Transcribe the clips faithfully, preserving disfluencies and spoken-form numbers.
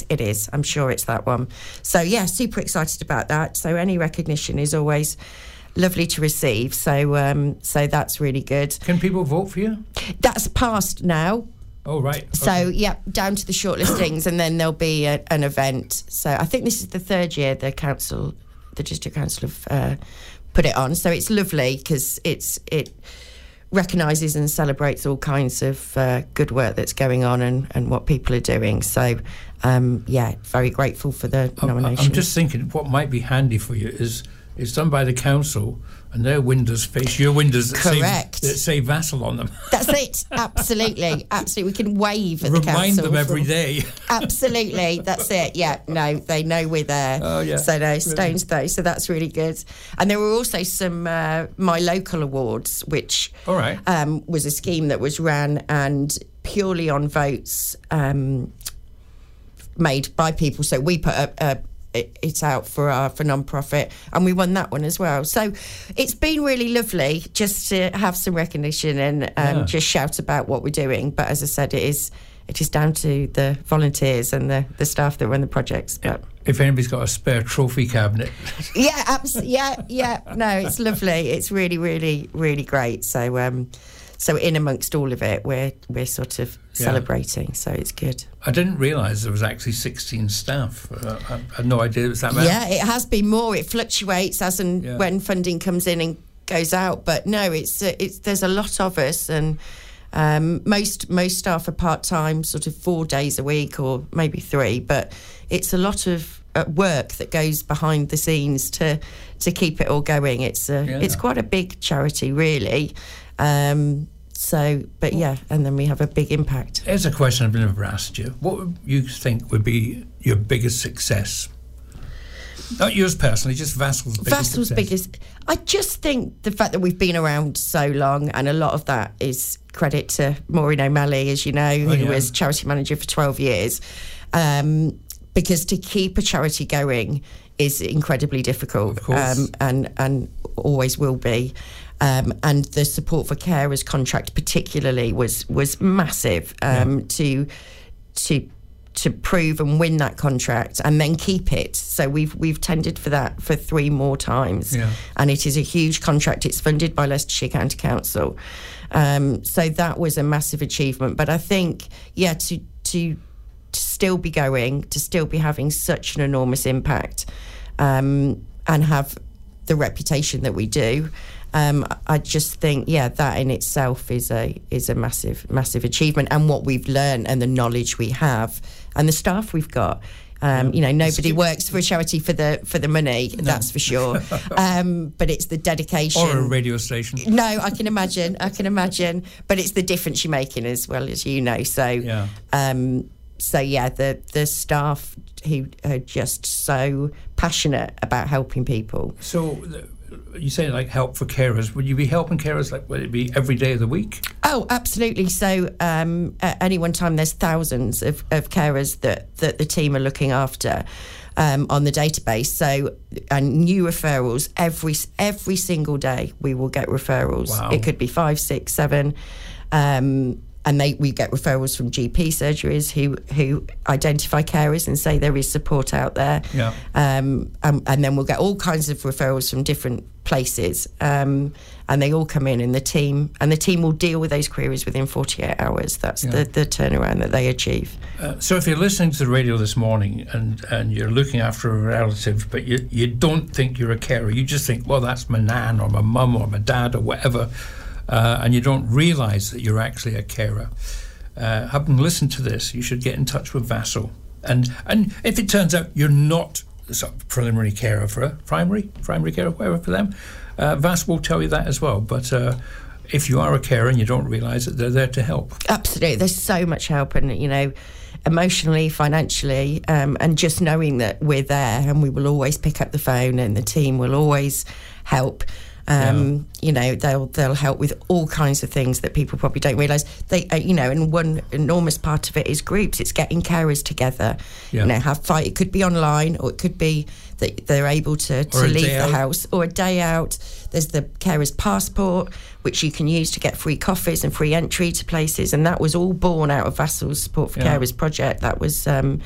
it is. I'm sure it's that one. So yeah, super excited about that. So any recognition is always lovely to receive. So um, so that's really good. Can people vote for you? That's passed now. Oh, right. Okay. So, yeah, down to the shortlistings, and then there'll be a, an event. So I think this is the third year the council, the district council have uh, put it on. So it's lovely because it's it recognises and celebrates all kinds of uh, good work that's going on and, and what people are doing. So, um, yeah, very grateful for the I'm, nomination. I'm just thinking what might be handy for you is it's done by the council and their windows face your windows that, Correct. Say, that say Vassal on them. That's it. Absolutely. Absolutely. We can wave at Remind the council. them every from, day. Absolutely. That's it. Yeah. No, they know we're there. Oh, yeah. So no, stones throw. So that's really good. And there were also some uh, My Local Awards, which All right. um, was a scheme that was ran and purely on votes um, made by people. So we put a, a it's out for our for non-profit, and we won that one as well. So it's been really lovely just to have some recognition and um, yeah. just shout about what we're doing. But as I said, it is it is down to the volunteers and the, the staff that run the projects. But if anybody's got a spare trophy cabinet, yeah, absolutely, yeah, yeah. No, it's lovely. It's really, really, really great. So. Um, So in amongst all of it, we're we're sort of yeah. celebrating. So it's good. I didn't realise there was actually sixteen staff. Uh, I had no idea it was that many. Yeah, it has been more. It fluctuates as and yeah. when funding comes in and goes out. But no, it's uh, it's there's a lot of us, and um, most most staff are part time, sort of four days a week or maybe three. But it's a lot of uh, work that goes behind the scenes to to keep it all going. It's a, yeah. it's quite a big charity, really. Um, so, but yeah, and then we have a big impact. Here's a question I've never asked you. What would you think would be your biggest success? Not yours personally, just Vassal's biggest Vassal's success. biggest. I just think the fact that we've been around so long, and a lot of that is credit to Maureen O'Malley, as you know, oh, who yeah. was charity manager for twelve years. Um, because to keep a charity going is incredibly difficult, of course. Um, and and always will be. Um, and the support for carers contract particularly was was massive um, yeah. to to to prove and win that contract and then keep it. So we've we've tendered for that for three more times, yeah. and it is a huge contract. It's funded by Leicestershire County Council, um, so that was a massive achievement. But I think, yeah, to to to still be going, to still be having such an enormous impact, um, and have the reputation that we do. Um, I just think, yeah, that in itself is a is a massive, massive achievement, and what we've learned and the knowledge we have and the staff we've got. Um, you know, nobody works for a charity for the for the money, no. That's for sure. Um, but it's the dedication. Or a radio station. No, I can imagine. I can imagine. But it's the difference you're making, as well as you know. So, yeah. Um, so yeah, the the staff who are just so passionate about helping people. So. The- You say like help for carers. Would you be helping carers like would it be every day of the week? Oh, absolutely. So um, at any one time, there's thousands of, of carers that, that the team are looking after um, on the database. So and new referrals every every single day. We will get referrals. Wow. It could be five, six, seven. Um, And they, we get referrals from G P surgeries who who identify carers and say there is support out there. Yeah. Um, and, and then we'll get all kinds of referrals from different places, um, and they all come in, and the team and the team will deal with those queries within forty-eight hours. That's yeah. the, the turnaround that they achieve. Uh, so if you're listening to the radio this morning and, and you're looking after a relative, but you you don't think you're a carer, you just think, well, that's my nan or my mum or my dad or whatever. Uh, and you don't realise that you're actually a carer. Uh, having listened to this, you should get in touch with Vassal. And and if it turns out you're not a sort of preliminary carer for a primary, primary carer, whatever for them, uh, Vassal will tell you that as well. But uh, if you are a carer and you don't realise it, they're there to help. Absolutely. There's so much help, and, you know, emotionally, financially, um, and just knowing that we're there and we will always pick up the phone and the team will always help. Um, yeah. You know, they'll they'll help with all kinds of things that people probably don't realise. They, uh, you know, and one enormous part of it is groups. It's getting carers together. Yeah. You know, have fight. It could be online, or it could be that they're able to, to leave the out. house, or a day out. There's the carer's passport, which you can use to get free coffees and free entry to places, and that was all born out of Vassal's Support for Yeah. Carers project. That was. Um,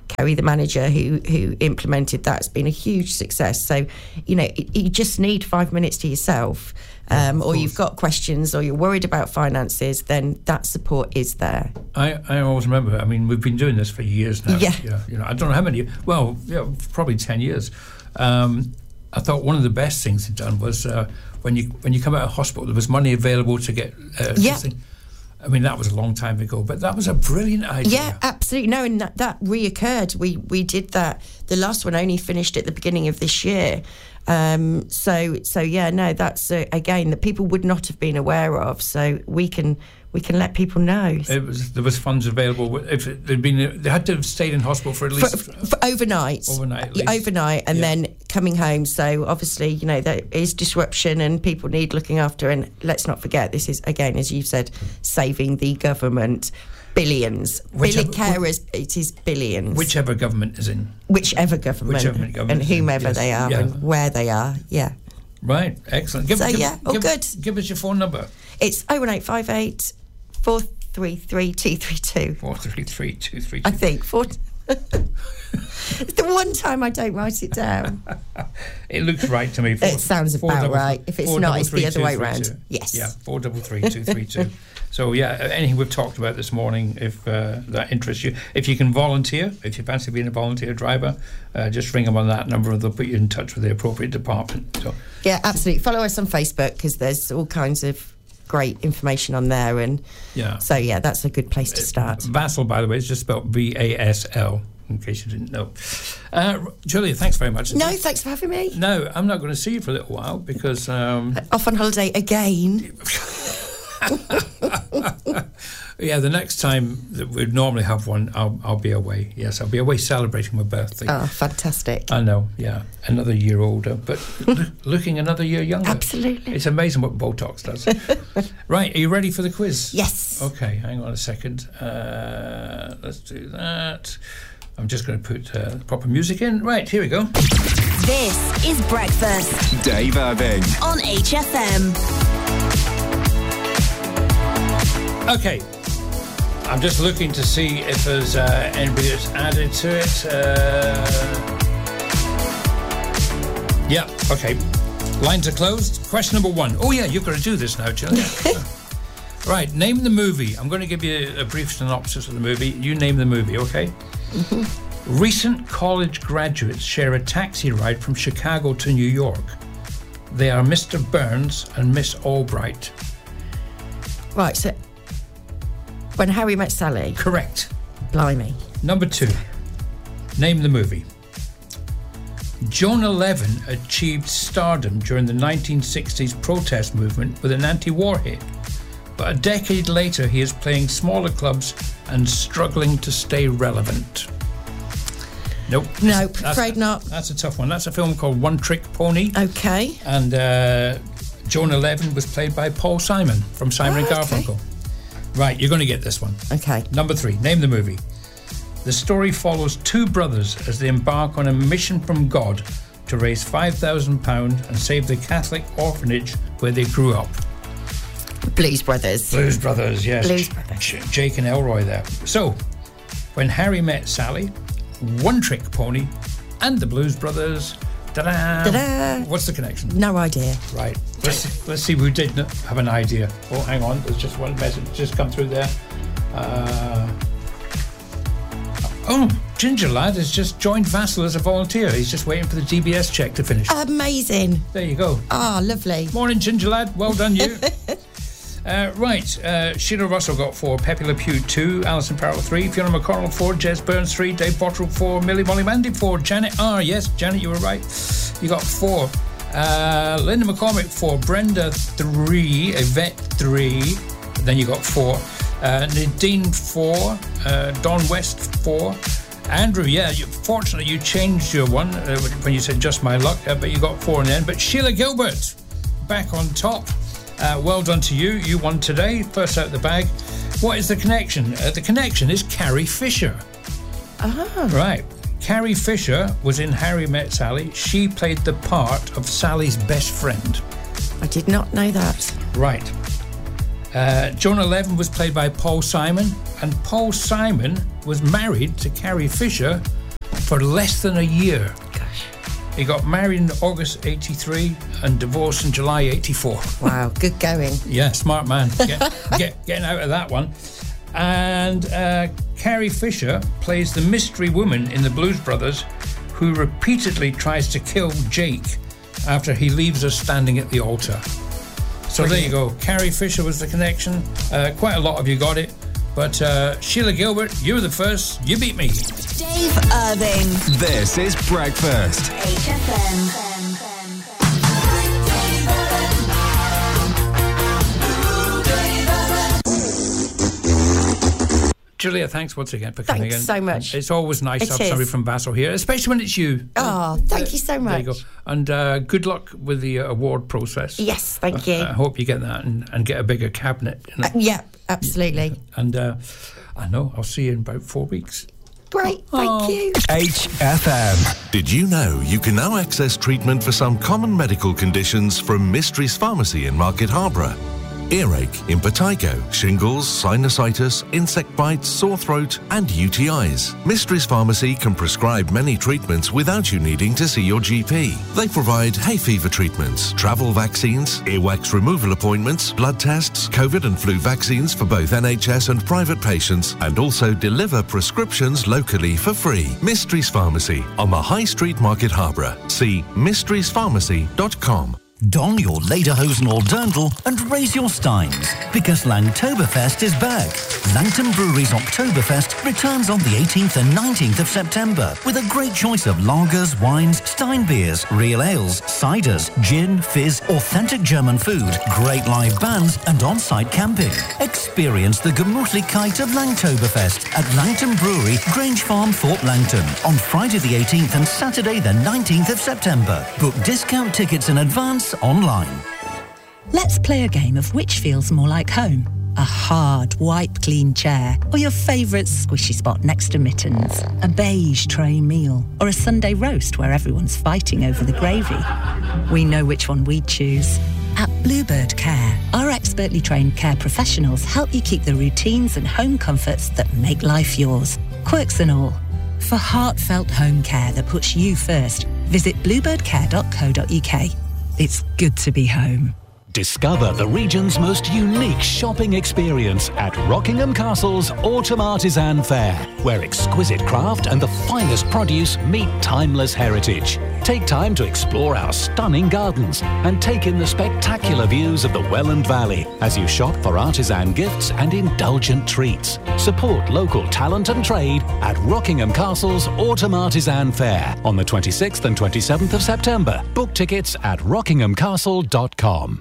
Kerry, the manager who who implemented that, has been a huge success. So, you know, it, you just need five minutes to yourself, um, or you've got questions, or you're worried about finances, then that support is there. I, I always remember, I mean, we've been doing this for years now. Yeah. yeah you know, I don't know how many, well, yeah, probably ten years. Um, I thought one of the best things they'd done was uh, when you when you come out of hospital, there was money available to get uh, yeah. something. I mean, that was a long time ago, but that was a brilliant idea. Yeah, absolutely. No, and that, that reoccurred. We we did that. The last one only finished at the beginning of this year. Um, so so yeah, no, that's uh, again that people would not have been aware of. So we can we can let people know. It was there was funds available. If they'd been, they had to have stayed in hospital for at least for, for overnight. Overnight, at least. overnight, and yeah. then coming home. So obviously, you know, there is disruption and people need looking after. And let's not forget, this is again, as you've said, saving the government billions. Whichever, Billy carers, it is billions. Whichever government is in. Whichever government, Whichever government and whomever yes. they are yeah. and where they are. Yeah. Right. Excellent. Give, so give, yeah, all give, good. Give us your phone number. It's oh one eight five eight four three three two three two. Four three three two three two. I think four. It's the one time I don't write it down. It looks right to me. Four, it sounds about double, right. If it's not, it's the other way around. Yes. Yeah, four double three two three two. So yeah, anything we've talked about this morning, if uh, that interests you, if you can volunteer, if you fancy being a volunteer driver, uh, just ring them on that number, and they'll put you in touch with the appropriate department. So yeah, absolutely. Follow us on Facebook because there's all kinds of great information on there, and yeah. So yeah, that's a good place to start. Vassal, by the way, is just spelled V A S L. In case you didn't know. Uh, Julia, thanks very much. No, thanks for having me. No, I'm not going to see you for a little while because... Um, Off on holiday again. Yeah, the next time that we'd normally have one, I'll, I'll be away. Yes, I'll be away celebrating my birthday. Oh, fantastic. I know, yeah. Another year older, but l- looking another year younger. Absolutely. It's amazing what Botox does. Right, are you ready for the quiz? Yes. Okay, hang on a second. Uh, let's do that. I'm just going to put uh, proper music in. Right, here we go. This is Breakfast. Dave Irving. On H F M. Okay. I'm just looking to see if there's uh, anybody that's added to it. Uh, yeah, okay. Lines are closed. Question number one. Oh, yeah, you've got to do this now, Jill. Right, name the movie. I'm going to give you a brief synopsis of the movie. You name the movie, okay? Mm-hmm. Recent college graduates share a taxi ride from Chicago to New York. They are Mister Burns and Miss Albright. Right, so When Harry Met Sally. Correct. Blimey. Number two. Name the movie. Jonah Levin achieved stardom during the nineteen sixties protest movement with an anti-war hit. But a decade later, he is playing smaller clubs and struggling to stay relevant. Nope. Nope, That's, afraid not. That's a tough one. That's a film called One Trick Pony. Okay. And uh, Jonah Levin was played by Paul Simon from Simon oh, and Garfunkel. Okay. Right, you're going to get this one. Okay. Number three, name the movie. The story follows two brothers as they embark on a mission from God to raise five thousand pounds and save the Catholic orphanage where they grew up. Blues Brothers. Blues Brothers, yes. Blues Brothers. J- Jake and Elroy there. So, When Harry Met Sally, One Trick Pony, and the Blues Brothers. Ta-da! Ta-da! What's the connection? No idea. Right. Let's let's see who did have an idea. Oh, hang on. There's just one message just come through there. Uh, oh, Ginger Lad has just joined Vassal as a volunteer. He's just waiting for the D B S check to finish. Amazing. There you go. Ah, oh, lovely. Morning, Ginger Lad. Well done, you. Uh, right, uh, Sheila Russell got four, Pepe Le Pew two, Alison Farrell three, Fiona McConnell four, Jez Burns three, Dave Bottrell four, Millie Molly Mandy four, Janet R, yes, Janet, you were right, you got four, uh, Linda McCormick four, Brenda three, Yvette three, then you got four, uh, Nadine four, uh, Don West four, Andrew, yeah, you, fortunately you changed your one uh, when you said just my luck, uh, but you got four in the end, but Sheila Gilbert back on top. Uh, well done to you. You won today. First out the bag. What is the connection? Uh, the connection is Carrie Fisher. Ah. Right. Carrie Fisher was in Harry Met Sally. She played the part of Sally's best friend. I did not know that. Right. Uh, Jonah Levin was played by Paul Simon, and Paul Simon was married to Carrie Fisher for less than a year. Gosh. He got married in August eighty-three and divorced in July eighty-four. Wow, good going. Yeah, smart man. Get, get, getting out of that one. And uh, Carrie Fisher plays the mystery woman in the Blues Brothers who repeatedly tries to kill Jake after he leaves her standing at the altar. So Brilliant. There you go. Carrie Fisher was the connection. Uh, quite a lot of you got it. But uh, Sheila Gilbert, you were the first. You beat me. Dave Irving. This is Breakfast. H F M. Julia, thanks once again for coming thanks in. so much. It's always nice it to have is. somebody from Basel here, especially when it's you. Oh, thank uh, you so much. There you go. And uh, good luck with the uh, award process. Yes, thank you. I hope you get that and, and get a bigger cabinet. You know? uh, yeah, absolutely. And uh, I know, I'll see you in about four weeks. Great, thank oh. you. H F M. Did you know you can now access treatment for some common medical conditions from Mysteries Pharmacy in Market Harborough? Earache, impetigo, shingles, sinusitis, insect bites, sore throat, and U T Is. Mysteries Pharmacy can prescribe many treatments without you needing to see your G P. They provide hay fever treatments, travel vaccines, earwax removal appointments, blood tests, COVID and flu vaccines for both N H S and private patients, and also deliver prescriptions locally for free. Mysteries Pharmacy on the High Street, Market Harborough. See mysteries pharmacy dot com. Don your lederhosen or dirndl and raise your steins, because Langtoberfest is back. Langton Brewery's Oktoberfest returns on the eighteenth and nineteenth of September with a great choice of lagers, wines, Stein beers, real ales, ciders, gin, fizz, authentic German food, great live bands and on-site camping. Experience the Gemütlichkeit of Langtoberfest at Langton Brewery, Grange Farm, Fort Langton on Friday the eighteenth and Saturday the nineteenth of September. Book discount tickets in advance online. Let's play a game of which feels more like home. A hard, wipe-clean chair, or your favourite squishy spot next to mittens. A beige tray meal, or a Sunday roast where everyone's fighting over the gravy. We know which one we'd choose. At Bluebird Care, our expertly trained care professionals help you keep the routines and home comforts that make life yours. Quirks and all. For heartfelt home care that puts you first, visit bluebird care dot co dot uk. It's good to be home. Discover the region's most unique shopping experience at Rockingham Castle's Autumn Artisan Fair, where exquisite craft and the finest produce meet timeless heritage. Take time to explore our stunning gardens and take in the spectacular views of the Welland Valley as you shop for artisan gifts and indulgent treats. Support local talent and trade at Rockingham Castle's Autumn Artisan Fair on the twenty-sixth and twenty-seventh of September. Book tickets at rockingham castle dot com.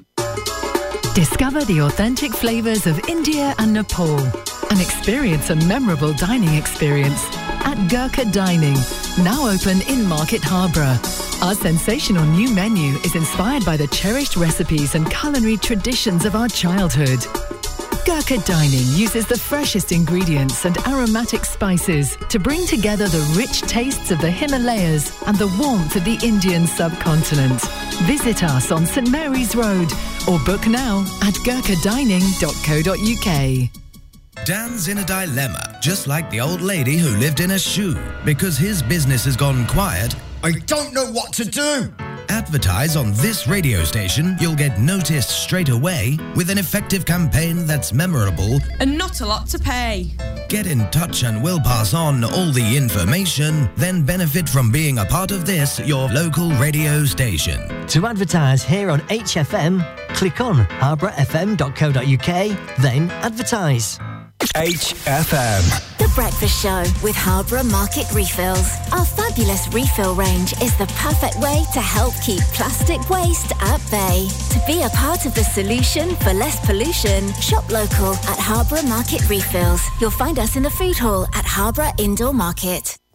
Discover the authentic flavours of India and Nepal and experience a memorable dining experience at Gurkha Dining, now open in Market Harborough. Our sensational new menu is inspired by the cherished recipes and culinary traditions of our childhood. Gurkha Dining uses the freshest ingredients and aromatic spices to bring together the rich tastes of the Himalayas and the warmth of the Indian subcontinent. Visit us on St Mary's Road or book now at gurkha dining dot co dot uk. Dan's in a dilemma, just like the old lady who lived in a shoe, because his business has gone quiet. I don't know what to do. Advertise on this radio station, you'll get noticed straight away with an effective campaign that's memorable and not a lot to pay. Get in touch and we'll pass on all the information, then benefit from being a part of this, your local radio station. To advertise here on H F M, click on harborough f m dot co dot uk, then advertise. H F M. The Breakfast Show with Harborough Market Refills. Our fabulous refill range is the perfect way to help keep plastic waste at bay. To be a part of the solution for less pollution, shop local at Harborough Market Refills. You'll find us in the food hall at Harborough Indoor Market.